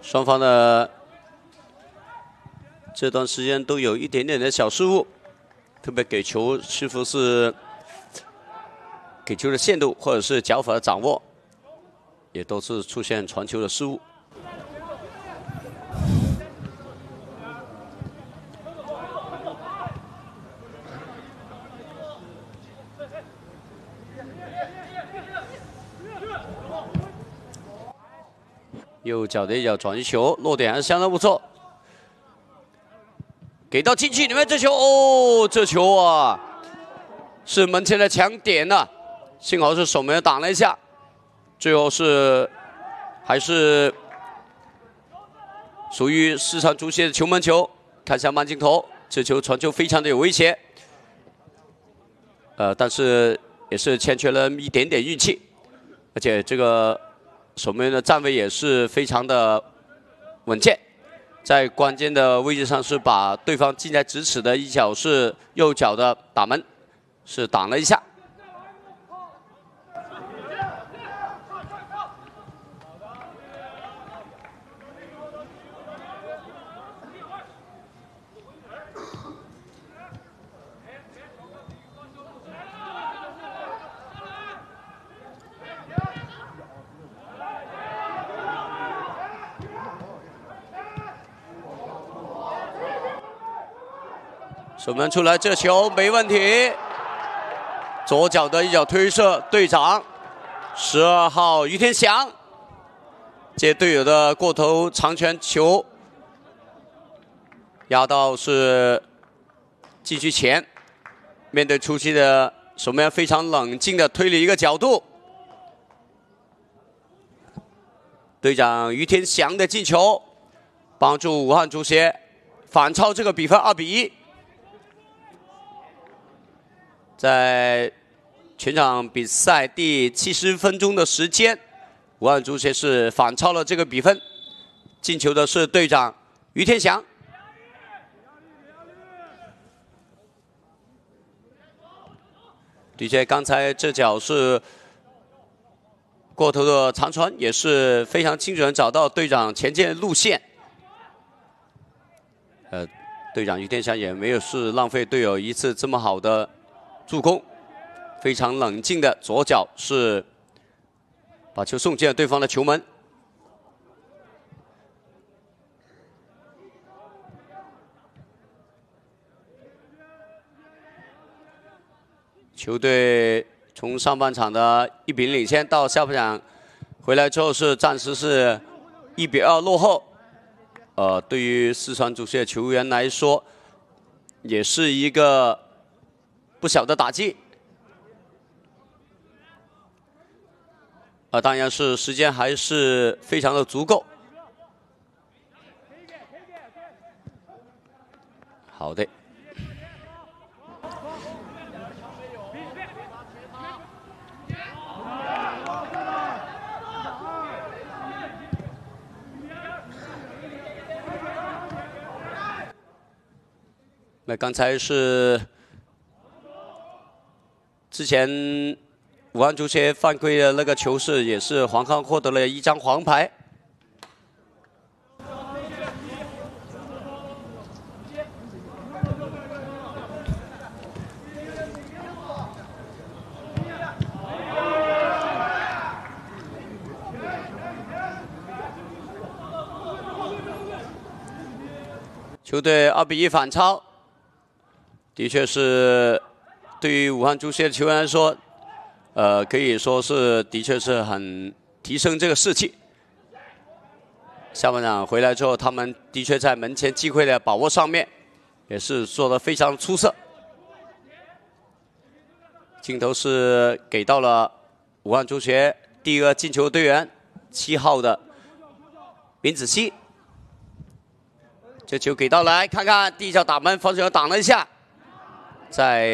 双方的这段时间都有一点点的小失误，特别给球是否是给球的限度或者是脚法的掌握，也都是出现传球的失误。 右脚的一脚转移球，落点还是相当不错。给到禁区里面，这球哦，这球啊，是门前的强点呐、幸好是守门员挡了一下，最后是还是属于四川足协的球门球。看一下慢镜头，这球传球非常的有威胁，但是也是欠缺了一点点运气，而且这个。 守门员的站位也是非常的稳健，在关键的位置上是把对方近在咫尺的一脚是右脚的打门，是挡了一下。守门出来，这球没问题。左脚的一脚推射，队长12号于天祥接队友的过头长传球，压到是禁区前。面对出击的守门员，非常冷静的推理一个角度。队长于天祥的进球，帮助武汉足协反超这个比分2比1。 在全场比赛第70分钟的时间，武汉足协是反超了这个比分，进球的是队长于天祥。的确，刚才这脚是过头的长传，也是非常精准找到队长前进路线。队长于天祥也没有是浪费队友一次这么好的。 助攻，非常冷静的左脚是把球送进了对方的球门。球队从上半场的1比0领先，到下半场回来之后是暂时是1比2落后。对于四川足协球员来说，也是一个。 不小的打击，当然是时间还是非常的足够。好的。那刚才是。 之前武汉足协犯规的那个球是，也是黄康获得了1张黄牌。球队2比1反超，的确是。 对于武汉足协的球员来说，可以说是的确是很提升这个士气。下半场回来之后，他们的确在门前机会的把握上面，也是做得非常出色。镜头是给到了武汉足协第一个进球队员7号的林子熙，这球给到来，看看第一脚打门，防守员挡了一下，在。